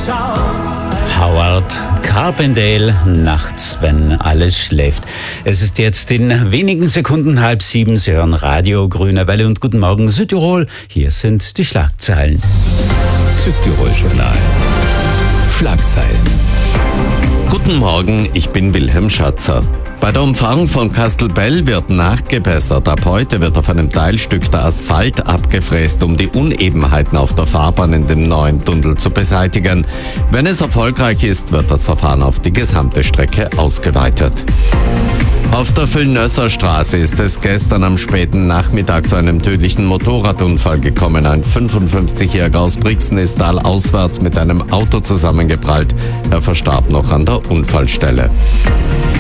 Howard Carpendale, nachts, wenn alles schläft. Es ist jetzt in wenigen Sekunden 6:30. Sie hören Radio Grüne Welle und guten Morgen Südtirol. Hier sind die Schlagzeilen. Südtirol Journal. Schlagzeilen. Guten Morgen, ich bin Wilhelm Schatzer. Bei der Umfahrung von Kastelbell wird nachgebessert. Ab heute wird auf einem Teilstück der Asphalt abgefräst, um die Unebenheiten auf der Fahrbahn in dem neuen Tunnel zu beseitigen. Wenn es erfolgreich ist, wird das Verfahren auf die gesamte Strecke ausgeweitet. Auf der Villnösser Straße ist es gestern am späten Nachmittag zu einem tödlichen Motorradunfall gekommen. Ein 55-Jähriger aus Brixen ist talauswärts mit einem Auto zusammengeprallt. Er verstarb noch an der Unfallstelle.